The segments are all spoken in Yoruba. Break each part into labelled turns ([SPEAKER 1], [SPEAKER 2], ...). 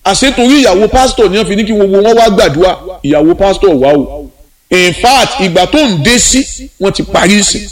[SPEAKER 1] àṣetorí ìyàwó pásítọ̀ ni wọ́n fi ní kí gbogbo wọn wá gbàdúrà ìyàwó pásítọ̀ wá o in fact ìgbà tó ń dé sí wọ́n ti parí sí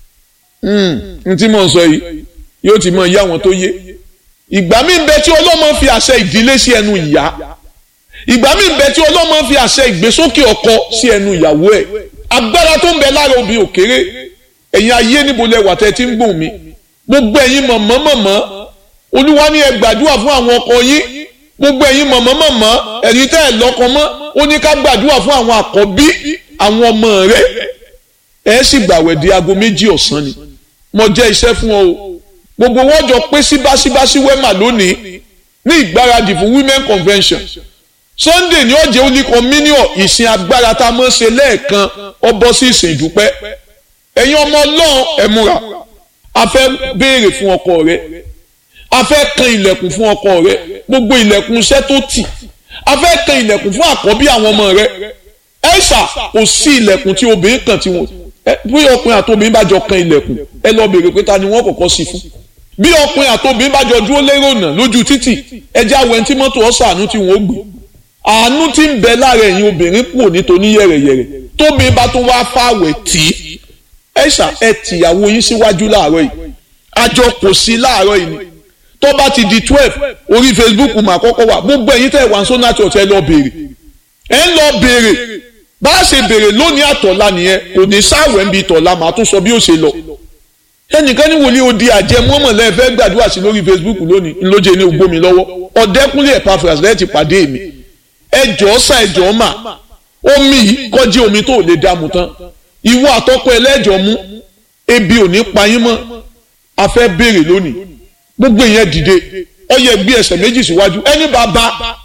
[SPEAKER 1] n tí mò ń sọ yìí yóò ti mọ ìyá wọn tó yé ìgbà míì ń bẹ tí ọlọ́mọ fi àṣẹ ìdílé sí ẹnu ìyá ìgbà míì ń bẹ tí ọlọ́mọ fi àṣẹ ìgbésókè ọkọ sí ẹnu ìyàwó ẹ̀ agbára tó ń bẹ lára obì òkèrè ẹ̀yin ayé níbo lẹ wà tẹ́ tí ń gbọ̀n mi gbogbo ẹ̀yin mọ̀mọ́ olúwa ní ẹ gbàdúrà fún àwọn ọkọ yín gbogbo ẹ̀yin mọ̀mọ́ ẹ̀yin tẹ́ ẹ̀ lọ́kọ mọ́ ó ní ká gbàdúrà fún àwọn àkọ́bí àwọn ọmọ rẹ̀ ẹ̀ sì gbàwẹ̀ di aago 2 ọ̀sán ni mo jẹ́ iṣẹ́ fún ọ o gbogbo wọn jọ pé síbáṣíbáṣí wẹ́mà lónìí ní ìgbáradì fún women convention Sunday ní ọjẹ́ ó ní communion ìsìn agbára tá a mọ̀ ṣe lẹ́ẹ̀kan ọbọ̀ sí ìsìn ìdúpẹ́ ẹ̀yin ọmọ ọlọ́run ẹ múra a fẹ́ béèrè fún ọkọ rẹ a fẹ́ kan ilẹ̀kùn fún ọkọ rẹ gbogbo ilẹ̀kùn iṣẹ́ tó tì a fẹ́ kan ilẹ̀kùn fún àkọ́bí àwọn ọmọ rẹ ẹ̀ṣà kò sí ilẹ̀kùn tí obìnrin kan tí wọ́n bí ọkùnrin àti obìnrin bá jọ kan ilẹ̀kùn ẹ lọ béèrè pé ta ni wọ́n kọ́kọ́ sí fún bí ọkùnrin àti obìnrin bá jọ dúró lérò náà lójú títì ẹjẹ́ àwọn ẹni tí mọ́tò ọ̀sán àánú tí wọ́n gbé àánú tí ń bẹ lára ẹ̀yin obìnrin kúrò nítorí yẹ̀rẹ̀yẹ̀rẹ̀ tóbi bá tó wá fáwẹ̀ tì í ẹ̀ṣà ẹ tìyàwó yín síwájú láàárọ̀ yìí àjọ kò sí láàárọ̀ yìí ni tó bá ti di 12 orí Facebook mà kọ́kọ́ wà gbogbo ẹ̀yin tẹ́ wà Sona Church ẹ lọ béèrè ẹ ń lọ béèrè bá a ṣe béèrè lónìí àtọ̀la nìyẹn kò ní sáwẹ̀ ń bi tọ̀la màá tún sọ bí ó ṣe lọ ẹnìkan ní wòlíì odi àjẹmọ́mọ̀lẹ́ fẹ́ gbàdúrà sí lórí Facebook lónìí ńlóje ní ògbómi lọ́wọ́ Ọ̀dẹ́kúnlé Epaphras lẹ́yìn ti pàdé mi ẹjọ́ sá ẹjọ́ mà omi yìí kọjí omi tó lè dààmú tán ìwọ àtọkọ ẹlẹ́jọ́ mú ebi ò ní pa yín mọ́ a fẹ́ béèrè lónìí gbogbo ìyẹn dìde ó yẹ gbé ẹsẹ̀ méjì síwájú ẹni bàbá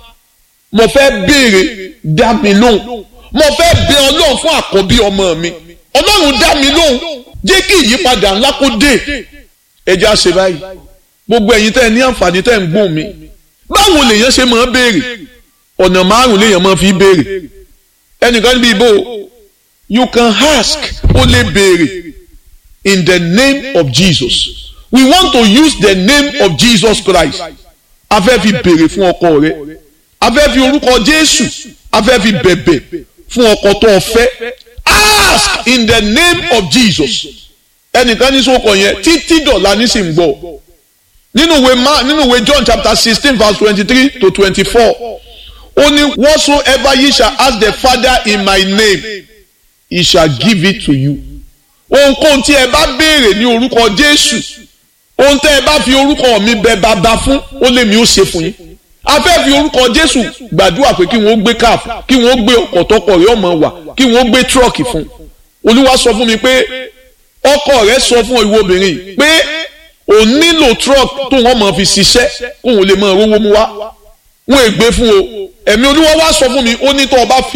[SPEAKER 1] mo fẹ́ béèrè dá mi lóhùn mo fẹ́ bẹ ọlọ́run fún àkọ́bí ọmọ mi ọlọ́run dá mi lóhùn jẹ́ kí ìyípadà ńlá kó dé ẹjẹ́ àṣẹ báyìí gbogbo ẹ̀yin tẹ́ ẹ ní àǹfààní tẹ́ ẹ ń gbọ́n mi báwo lèèyàn ṣe máa béèrè ọ̀nà 5 lèèyàn máa fi béèrè ẹnìkan níbi ìbò you can ask ó lè béèrè in the name of Jesus we want to use the name of Jesus Christ a fẹ́ fi béèrè fún ọkọ rẹ a fẹ́ fi orúkọ Jésù a fẹ́ fi bẹ̀bẹ̀ fún ọkọ tó fẹ́ ask in the name of Jesus ẹnìkan ní sọ́kọ̀ yẹn títí dọ̀la nísìnyí gbọ́ nínú ìwé John chapter 16 verse 23 to 24 ó ní whatsoever ye shall ask the Father in my name he shall give it to you ohunkóhun tí ẹ bá béèrè ní orúkọ Jésù ohun tẹ́ ẹ bá fi orúkọ mi bẹ̀ bàbá fún ó lè mi ó ṣe fún yín a fẹ́ fi orúkọ Jésù gbàdúrà pé kí wọ́n gbé káàfù kí wọ́n gbé ọkọ̀ tọkọ rẹ̀ ọmọ wà kí wọ́n gbé tírọ̀kì fún Olúwa sọ fún mi pé ọkọ rẹ̀ sọ fún ìwọ obìnrin pé ò nílò tírọ̀kì tó wọ́n máa fi ṣiṣẹ́ kó wọ́n lè máa rówó mú wá wọ́n ègbé fún o ẹ̀mí Olúwa wá sọ fún mi ó ní tó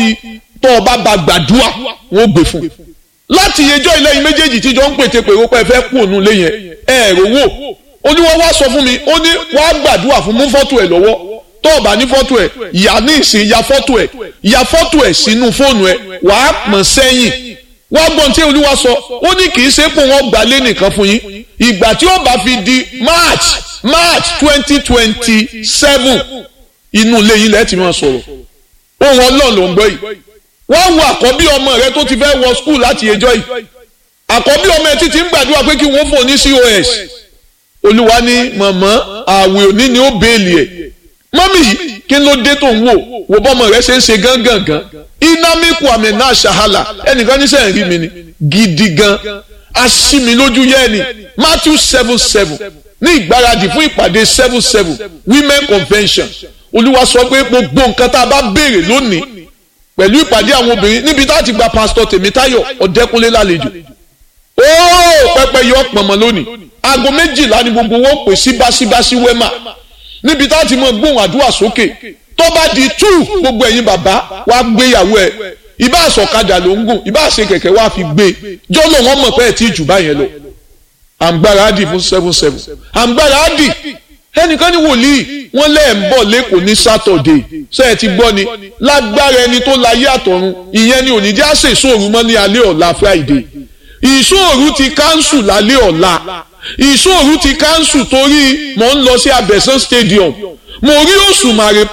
[SPEAKER 1] o bá ba gbàdúrà wọ́n gbé fún láti yẹjọ́ ilé yìí méjèèjì tíjọ ń pètè pèrò pé ẹ fẹ́ kú òun lé yẹn ẹ̀rọ wò Olúwa wá sọ fún mi ó ní wàá gbàdúrà fún mú fọ́tò ẹ̀ lọ́wọ́ tó o bá ní fọ́tò ẹ̀ ìyá ní ìsìn ya fọ́tò ẹ̀ sínú fóònù ẹ̀ wàá pọ̀n sẹ́yìn wàá gbọ́n tí Olúwa sọ ó ní kì í ṣe pé wọ́n gbà lé nìkan fún yín ìgbà tí ó bá fi di March 2027 inú ilé yín lẹ́ẹ̀tì máa sọ̀rọ̀ ohun Ọlọ́run ló ń gbọ́ yìí wọ́n wo àkọ́bí ọmọ rẹ tó ti fẹ́ wọ skul láti ẹjọ́ yìí àkọ́bí ọmọ ẹ títí ń gbàdúrà pé kí wọ́n fò ní COS Olúwa ní mọ̀mọ́ àwẹ̀ òní ni ó béèlì ẹ̀ mọ́mì yìí kí ló dé tó ń wò bọ́mọ rẹ ṣe ń ṣe gángan iná míkù àmì náà ṣàhálà ẹnìkan ní sẹ́yìn rí mi ni gidi gan aṣími lójú yẹ́ni Matthew 7:7 ní ìgbáradì fún ìpàdé 7:7 women convention Olúwa sọ pé gbogbo nǹkan tá a bá béèrè lónìí pẹ̀lú ìpàdé àwọn obìnrin níbi tá a ti gba pásítọ̀ Tèmítáyọ̀ Ọ̀dẹ́kúnlé lálejò pẹpẹ yọ pọnmọ lónìí aago 12 ni gbogbo wọn pè síbáṣíbáṣí wẹ́mà níbi tá a ti mọ gbóhùn àdúrà sókè tó bá di 2 gbogbo ẹ̀yin bàbá wa gbéyàwó ẹ̀ ìbá àsọ̀kadà ló ń gùn ìbá àṣẹ kẹ̀kẹ́ wa fi gbé jọ́lọ̀ wọn mọ̀ pé ẹ̀ tí jù báyẹn lọ àǹgbáradì fún 7:7 àǹgbáradì ẹnìkan ní wòlíì wọn lẹ́ẹ̀ ń bọ̀ lẹ́kọ̀ọ́ ní Saturday ṣé ẹ ti gbọ́ ni lágbára ẹni tó láyé àtọ̀run ìyẹn ni òní já ṣe ìṣòro mọ́ ní alẹ́ ọ̀la Friday ìṣòro ti káńsù lálẹ́ ọ̀la ìṣòro ti káńsù torí mò ń lọ sí Abẹ́sán Stadium mo rí Òṣùmàrè